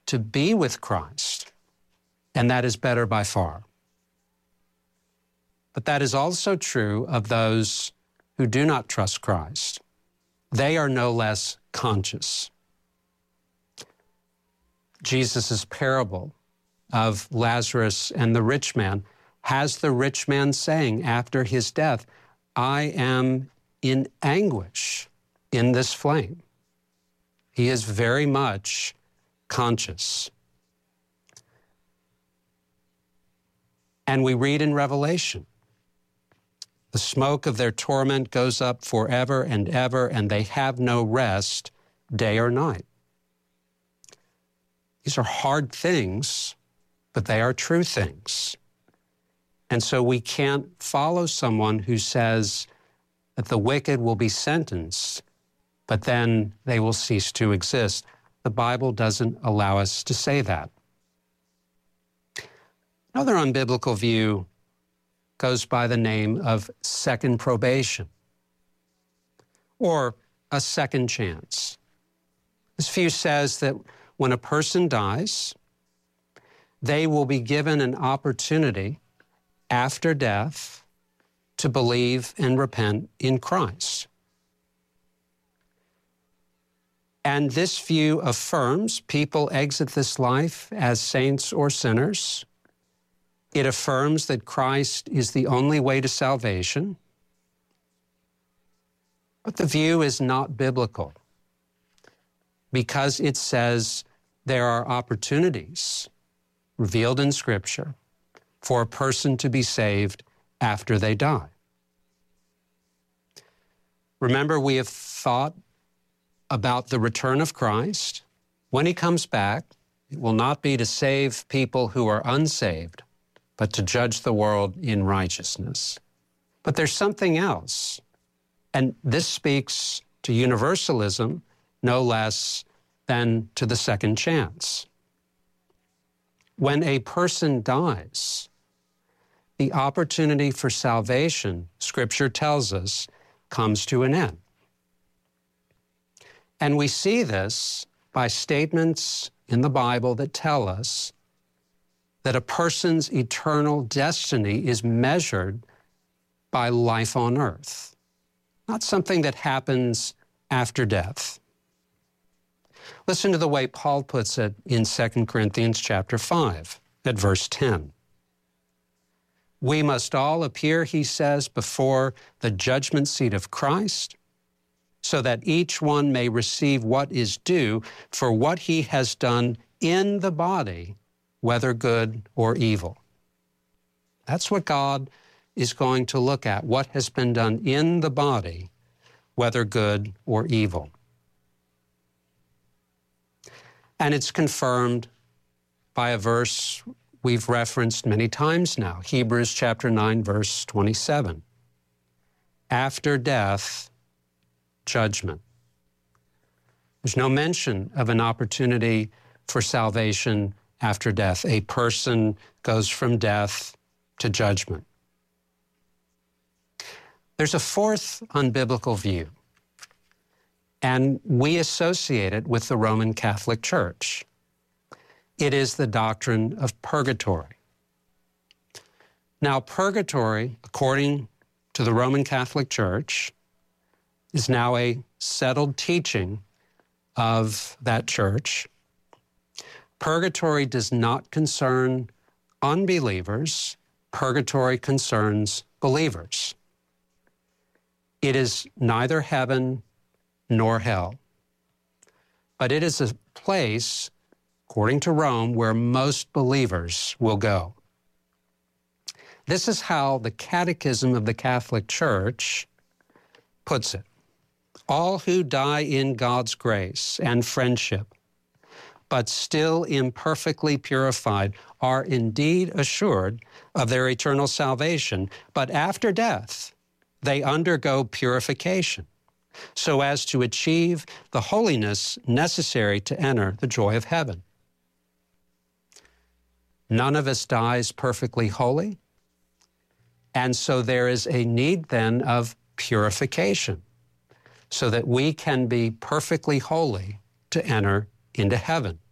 to be with Christ, and that is better by far. But that is also true of those who do not trust Christ. They are no less conscious. Jesus' parable of Lazarus and the rich man has the rich man saying after his death, I am in anguish in this flame. He is very much conscious. And we read in Revelation, the smoke of their torment goes up forever and ever, and they have no rest day or night. These are hard things, but they are true things. And so we can't follow someone who says that the wicked will be sentenced, but then they will cease to exist. The Bible doesn't allow us to say that. Another unbiblical view goes by the name of second probation, or a second chance. This view says that when a person dies, they will be given an opportunity after death to believe and repent in Christ. And this view affirms people exit this life as saints or sinners. It affirms that Christ is the only way to salvation. But the view is not biblical because it says there are opportunities revealed in Scripture for a person to be saved after they die. Remember, we have thought about the return of Christ. When he comes back, it will not be to save people who are unsaved, but to judge the world in righteousness. But there's something else, and this speaks to universalism no less than to the second chance. When a person dies, the opportunity for salvation, Scripture tells us, comes to an end. And we see this by statements in the Bible that tell us that a person's eternal destiny is measured by life on earth, not something that happens after death. Listen to the way Paul puts it in 2 Corinthians chapter 5 at verse 10. We must all appear, he says, before the judgment seat of Christ, so that each one may receive what is due for what he has done in the body, whether good or evil. That's what God is going to look at, what has been done in the body, whether good or evil. And it's confirmed by a verse we've referenced many times now, Hebrews chapter 9, verse 27. After death, judgment. There's no mention of an opportunity for salvation after death. A person goes from death to judgment. There's a fourth unbiblical view, and we associate it with the Roman Catholic Church. It is the doctrine of purgatory. Now, purgatory, according to the Roman Catholic Church, is now a settled teaching of that church. Purgatory does not concern unbelievers. Purgatory concerns believers. It is neither heaven nor hell, but it is a place, according to Rome, where most believers will go. This is how the Catechism of the Catholic Church puts it. All who die in God's grace and friendship, but still imperfectly purified, are indeed assured of their eternal salvation, but after death, they undergo purification, so as to achieve the holiness necessary to enter the joy of heaven. None of us dies perfectly holy, and so there is a need then of purification, so that we can be perfectly holy to enter into heaven.